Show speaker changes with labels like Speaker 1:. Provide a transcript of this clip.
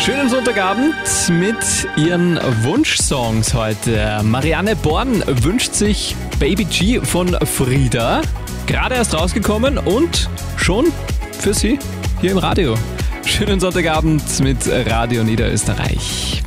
Speaker 1: Schönen Sonntagabend mit ihren Wunschsongs heute. Marianne Born wünscht sich Baby G von Frida. Gerade erst rausgekommen und schon für Sie hier im Radio. Schönen Sonntagabend mit Radio Niederösterreich.